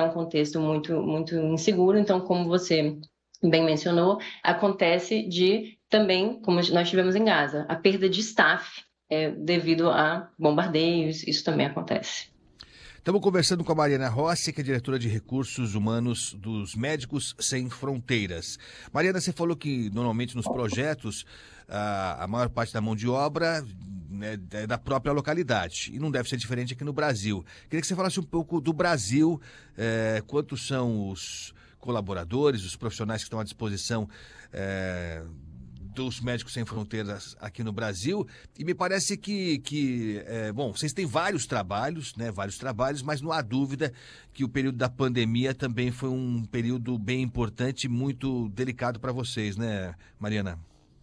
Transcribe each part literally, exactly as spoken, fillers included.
um contexto muito, muito inseguro. Então, como você bem mencionou, acontece de também, como nós tivemos em Gaza, a perda de staff é, devido a bombardeios, isso também acontece. Estamos conversando com a Mariana Rossi, que é diretora de Recursos Humanos dos Médicos Sem Fronteiras. Mariana, você falou que normalmente nos projetos a, a maior parte da mão de obra, né, é da própria localidade, e não deve ser diferente aqui no Brasil. Queria que você falasse um pouco do Brasil, é, quantos são os colaboradores, os profissionais que estão à disposição é, dos Médicos Sem Fronteiras aqui no Brasil, e me parece que, que é, bom, vocês têm vários trabalhos, né, vários trabalhos, mas não há dúvida que o período da pandemia também foi um período bem importante e muito delicado para vocês, né, Mariana?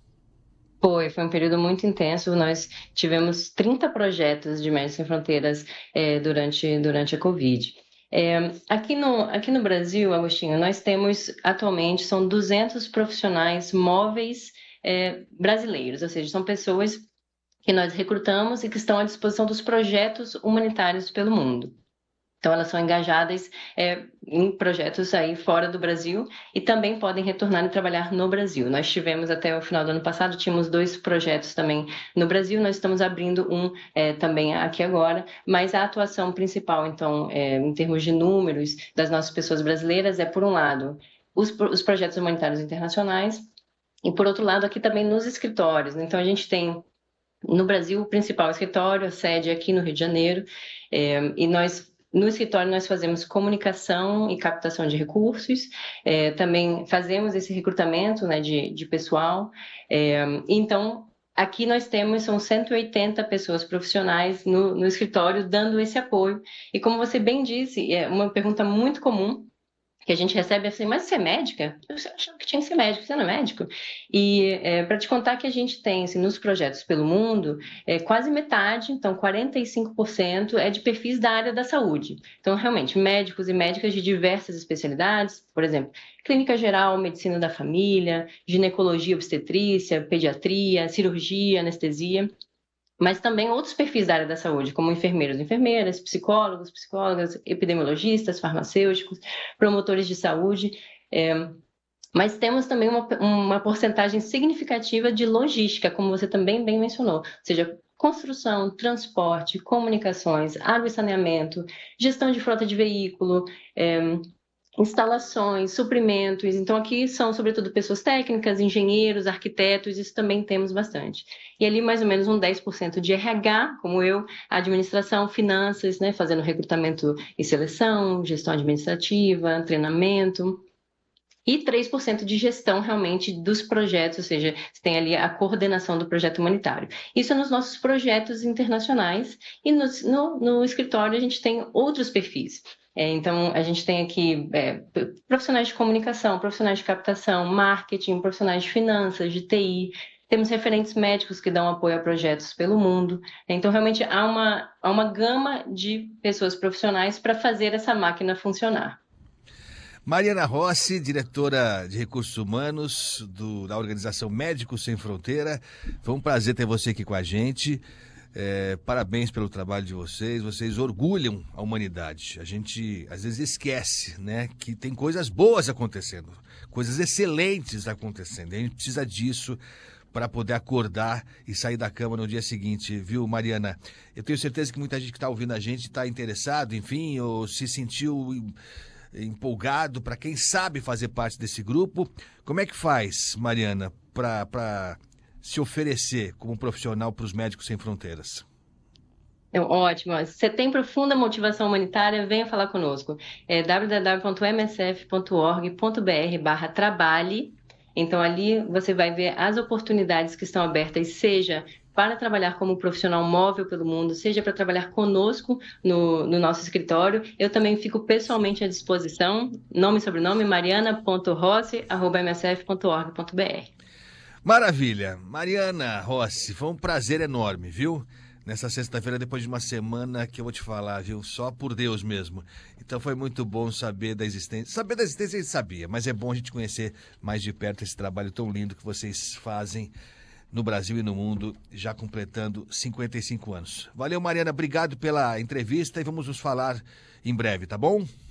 Foi, foi um período muito intenso. Nós tivemos trinta projetos de Médicos Sem Fronteiras é, durante, durante a Covid. É, aqui, no, aqui no Brasil, Agostinho, nós temos atualmente, são duzentos profissionais móveis é, brasileiros, ou seja, são pessoas que nós recrutamos e que estão à disposição dos projetos humanitários pelo mundo. Então, elas são engajadas é, em projetos aí fora do Brasil e também podem retornar e trabalhar no Brasil. Nós tivemos até o final do ano passado, tínhamos dois projetos também no Brasil, nós estamos abrindo um é, também aqui agora, mas a atuação principal, então, é, em termos de números das nossas pessoas brasileiras, é, por um lado, os, os projetos humanitários internacionais e, por outro lado, aqui também nos escritórios. Então, a gente tem no Brasil o principal escritório, a sede aqui no Rio de Janeiro, é, e nós no escritório nós fazemos comunicação e captação de recursos, é, também fazemos esse recrutamento, né, de, de pessoal. É, então, aqui nós temos, são cento e oitenta pessoas profissionais no, no escritório dando esse apoio. E como você bem disse, é uma pergunta muito comum, que a gente recebe assim, mas você é médica? Eu achava que tinha que ser médico, você não é médico? E é, para te contar que a gente tem, assim, nos projetos pelo mundo, é, quase metade, então quarenta e cinco por cento é de perfis da área da saúde. Então, realmente, médicos e médicas de diversas especialidades, por exemplo, clínica geral, medicina da família, ginecologia, obstetrícia, pediatria, cirurgia, anestesia, mas também outros perfis da área da saúde, como enfermeiros e enfermeiras, psicólogos, psicólogas, epidemiologistas, farmacêuticos, promotores de saúde, é, mas temos também uma, uma porcentagem significativa de logística, como você também bem mencionou, ou seja, construção, transporte, comunicações, água e saneamento, gestão de frota de veículo, é, instalações, suprimentos. Então, aqui são, sobretudo, pessoas técnicas, engenheiros, arquitetos, isso também temos bastante. E ali, mais ou menos, um dez por cento de R H, como eu, administração, finanças, né, fazendo recrutamento e seleção, gestão administrativa, treinamento. E três por cento de gestão, realmente, dos projetos, ou seja, você tem ali a coordenação do projeto humanitário. Isso é nos nossos projetos internacionais. E no, no, no escritório, a gente tem outros perfis. É, então, a gente tem aqui é, profissionais de comunicação, profissionais de captação, marketing, profissionais de finanças, de T I, temos referentes médicos que dão apoio a projetos pelo mundo. Então, realmente, há uma, há uma gama de pessoas profissionais para fazer essa máquina funcionar. Mariana Rossi, diretora de Recursos Humanos do, da organização Médicos Sem Fronteira, foi um prazer ter você aqui com a gente. É, parabéns pelo trabalho de vocês, vocês orgulham a humanidade. A gente às vezes esquece, né, que tem coisas boas acontecendo, coisas excelentes acontecendo. A gente precisa disso para poder acordar e sair da cama no dia seguinte, viu, Mariana? Eu tenho certeza que muita gente que está ouvindo a gente está interessado, enfim, ou se sentiu empolgado para quem sabe fazer parte desse grupo. Como é que faz, Mariana, para... pra... se oferecer como profissional para os Médicos Sem Fronteiras? É ótimo. Se você tem profunda motivação humanitária, venha falar conosco. É w w w ponto m s f ponto org ponto b r barra trabalhe. Então, ali você vai ver as oportunidades que estão abertas, seja para trabalhar como profissional móvel pelo mundo, seja para trabalhar conosco no, no nosso escritório. Eu também fico pessoalmente à disposição. Nome e sobrenome, mariana ponto rossi arroba m s f ponto org ponto b r. Maravilha. Mariana Rossi, foi um prazer enorme, viu? Nessa sexta-feira, depois de uma semana que eu vou te falar, viu? Só por Deus mesmo. Então foi muito bom saber da existência. Saber da existência a gente sabia, mas é bom a gente conhecer mais de perto esse trabalho tão lindo que vocês fazem no Brasil e no mundo, já completando cinquenta e cinco anos. Valeu, Mariana. Obrigado pela entrevista e vamos nos falar em breve, tá bom?